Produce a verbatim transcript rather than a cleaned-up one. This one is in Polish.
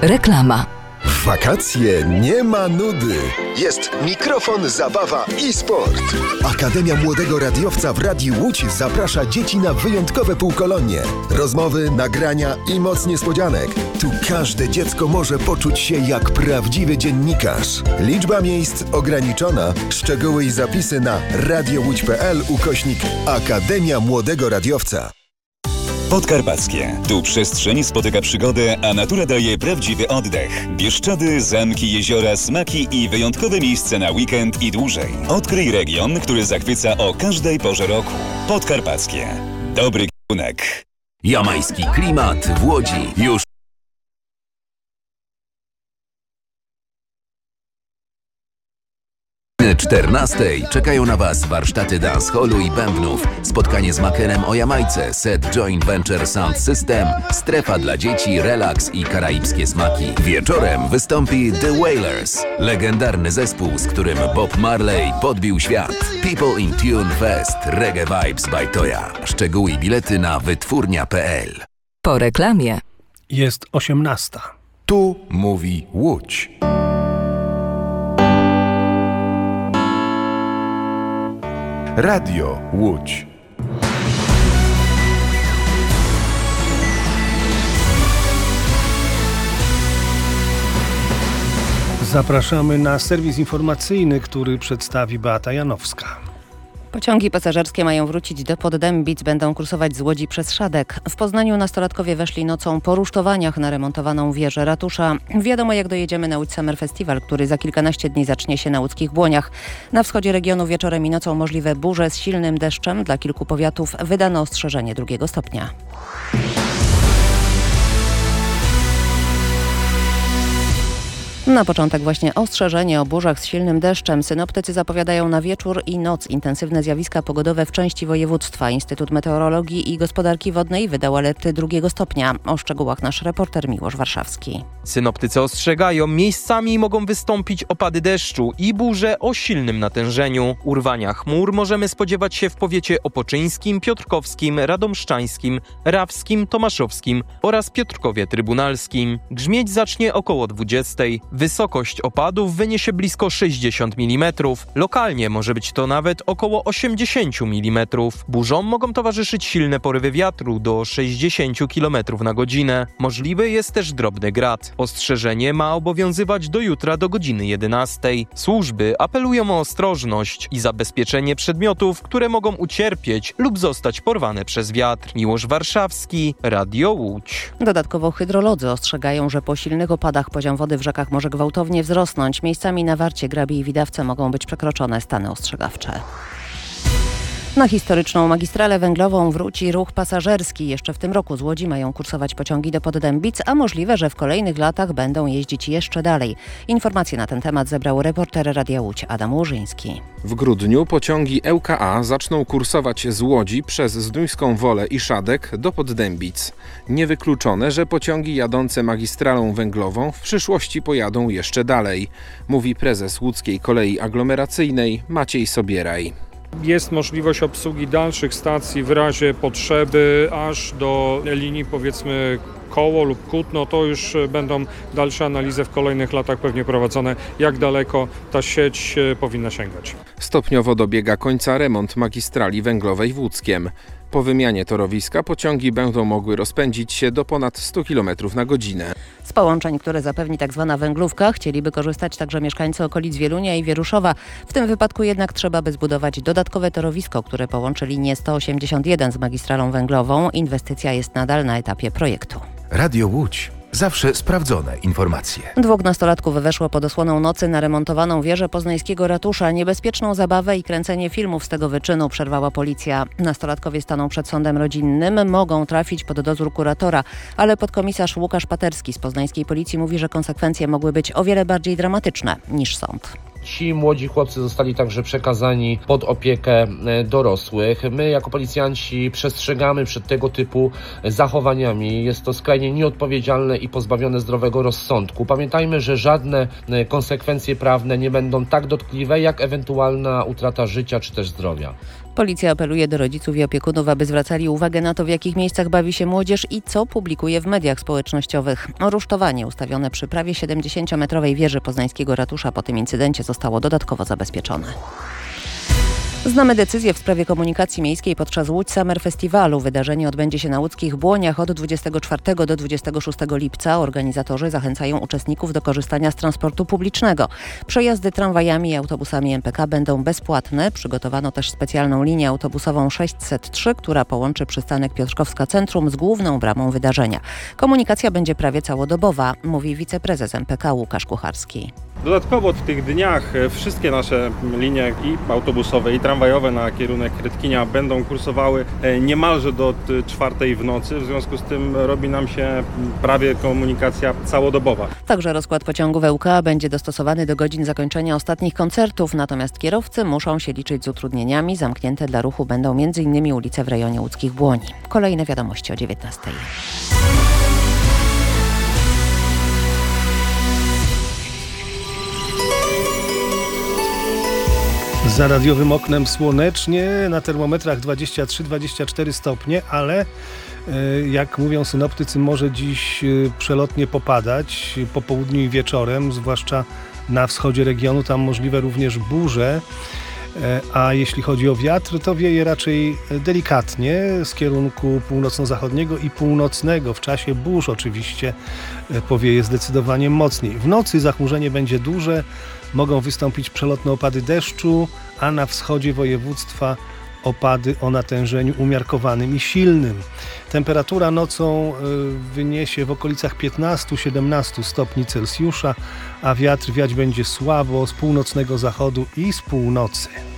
Reklama. W wakacje nie ma nudy. Jest mikrofon, zabawa i sport. Akademia Młodego Radiowca w Radiu Łódź zaprasza dzieci na wyjątkowe półkolonie. Rozmowy, nagrania i moc niespodzianek. Tu każde dziecko może poczuć się jak prawdziwy dziennikarz. Liczba miejsc ograniczona. Szczegóły i zapisy na radiołódź.pl ukośnik Akademia Młodego Radiowca. Podkarpackie. Tu przestrzeń spotyka przygodę, a natura daje prawdziwy oddech. Bieszczady, zamki, jeziora, smaki i wyjątkowe miejsce na weekend i dłużej. Odkryj region, który zachwyca o każdej porze roku. Podkarpackie. Dobry kierunek. Jamański klimat w Łodzi już czternastej czekają na Was warsztaty dancehallu i bębnów, spotkanie z Makerem o Jamajce, set Joint Venture Sound System, strefa dla dzieci, relaks i karaibskie smaki. Wieczorem wystąpi The Wailers, legendarny zespół, z którym Bob Marley podbił świat. People in Tune Fest, Reggae Vibes by Toya. Szczegóły i bilety na wytwórnia kropka p l. Po reklamie. Jest osiemnasta. Tu mówi Łódź. Radio Łódź. Zapraszamy na serwis informacyjny, który przedstawi Beata Janowska. Pociągi pasażerskie mają wrócić do Poddębic, będą kursować z Łodzi przez Szadek. W Poznaniu nastolatkowie weszli nocą po rusztowaniach na remontowaną wieżę ratusza. Wiadomo, jak dojedziemy na Łódź Summer Festival, który za kilkanaście dni zacznie się na łódzkich Błoniach. Na wschodzie regionu wieczorem i nocą możliwe burze z silnym deszczem. Dla kilku powiatów wydano ostrzeżenie drugiego stopnia. Na początek właśnie ostrzeżenie o burzach z silnym deszczem. Synoptycy zapowiadają na wieczór i noc intensywne zjawiska pogodowe w części województwa. Instytut Meteorologii i Gospodarki Wodnej wydał alerty drugiego stopnia. O szczegółach nasz reporter Miłosz Warszawski. Synoptycy ostrzegają, miejscami mogą wystąpić opady deszczu i burze o silnym natężeniu. Urwania chmur możemy spodziewać się w powiecie opoczyńskim, piotrkowskim, radomszczańskim, rawskim, tomaszowskim oraz Piotrkowie Trybunalskim. Grzmieć zacznie około dwudziestej. Wysokość opadów wyniesie blisko sześćdziesiąt milimetrów. Lokalnie może być to nawet około osiemdziesiąt milimetrów. Burzom mogą towarzyszyć silne porywy wiatru do sześćdziesiąt kilometrów na godzinę. Możliwy jest też drobny grad. Ostrzeżenie ma obowiązywać do jutra do godziny jedenastej. Służby apelują o ostrożność i zabezpieczenie przedmiotów, które mogą ucierpieć lub zostać porwane przez wiatr. Miłosz Warszawski, Radio Łódź. Dodatkowo hydrolodzy ostrzegają, że po silnych opadach poziom wody w rzekach może gwałtownie wzrosnąć. Miejscami na Warcie, Grabie i Widawce mogą być przekroczone stany ostrzegawcze. Na historyczną magistralę węglową wróci ruch pasażerski. Jeszcze w tym roku z Łodzi mają kursować pociągi do Poddębic, a możliwe, że w kolejnych latach będą jeździć jeszcze dalej. Informacje na ten temat zebrał reporter Radia Łódź Adam Łużyński. W grudniu pociągi L K A zaczną kursować z Łodzi przez Zduńską Wolę i Szadek do Poddębic. Niewykluczone, że pociągi jadące magistralą węglową w przyszłości pojadą jeszcze dalej, mówi prezes Łódzkiej Kolei Aglomeracyjnej Maciej Sobieraj. Jest możliwość obsługi dalszych stacji w razie potrzeby aż do linii, powiedzmy, Koło lub Kutno. To już będą dalsze analizy w kolejnych latach pewnie prowadzone, jak daleko ta sieć powinna sięgać. Stopniowo dobiega końca remont magistrali węglowej w Łódzkiem. Po wymianie torowiska pociągi będą mogły rozpędzić się do ponad stu kilometrów na godzinę. Z połączeń, które zapewni tzw. węglówka, chcieliby korzystać także mieszkańcy okolic Wielunia i Wieruszowa. W tym wypadku jednak trzeba by zbudować dodatkowe torowisko, które połączy linię sto osiemdziesiąt jeden z magistralą węglową. Inwestycja jest nadal na etapie projektu. Radio Łódź. Zawsze sprawdzone informacje. Dwóch nastolatków weszło pod osłoną nocy na remontowaną wieżę poznańskiego ratusza. Niebezpieczną zabawę i kręcenie filmów z tego wyczynu przerwała policja. Nastolatkowie staną przed sądem rodzinnym, mogą trafić pod dozór kuratora, ale podkomisarz Łukasz Paterski z poznańskiej policji mówi, że konsekwencje mogły być o wiele bardziej dramatyczne niż sąd. Ci młodzi chłopcy zostali także przekazani pod opiekę dorosłych. My jako policjanci przestrzegamy przed tego typu zachowaniami. Jest to skrajnie nieodpowiedzialne i pozbawione zdrowego rozsądku. Pamiętajmy, że żadne konsekwencje prawne nie będą tak dotkliwe, jak ewentualna utrata życia czy też zdrowia. Policja apeluje do rodziców i opiekunów, aby zwracali uwagę na to, w jakich miejscach bawi się młodzież i co publikuje w mediach społecznościowych. Rusztowanie ustawione przy prawie siedemdziesięciometrowej wieży poznańskiego ratusza po tym incydencie zostało dodatkowo zabezpieczone. Znamy decyzję w sprawie komunikacji miejskiej podczas Łódź Summer Festiwalu. Wydarzenie odbędzie się na łódzkich Błoniach od dwudziestego czwartego do dwudziestego szóstego lipca. Organizatorzy zachęcają uczestników do korzystania z transportu publicznego. Przejazdy tramwajami i autobusami M P K będą bezpłatne. Przygotowano też specjalną linię autobusową sześćset trzy, która połączy przystanek Piotrkowska Centrum z główną bramą wydarzenia. Komunikacja będzie prawie całodobowa, mówi wiceprezes M P K Łukasz Kucharski. Dodatkowo w tych dniach wszystkie nasze linie i autobusowe, i tramwajowe na kierunek Rydkinia będą kursowały niemalże do czwartej w nocy. W związku z tym robi nam się prawie komunikacja całodobowa. Także rozkład pociągów E U K będzie dostosowany do godzin zakończenia ostatnich koncertów, natomiast kierowcy muszą się liczyć z utrudnieniami. Zamknięte dla ruchu będą między innymi ulice w rejonie łódzkich Błoni. Kolejne wiadomości o dziewiętnastej. Za radiowym oknem słonecznie, na termometrach dwadzieścia trzy dwadzieścia cztery stopnie, ale jak mówią synoptycy, może dziś przelotnie popadać po południu i wieczorem, zwłaszcza na wschodzie regionu, tam możliwe również burze. A jeśli chodzi o wiatr, to wieje raczej delikatnie z kierunku północno-zachodniego i północnego. W czasie burz oczywiście powieje zdecydowanie mocniej. W nocy zachmurzenie będzie duże, mogą wystąpić przelotne opady deszczu, a na wschodzie województwa opady o natężeniu umiarkowanym i silnym. Temperatura nocą wyniesie w okolicach piętnaście do siedemnastu stopni Celsjusza, a wiatr wiać będzie słabo z północnego zachodu i z północy.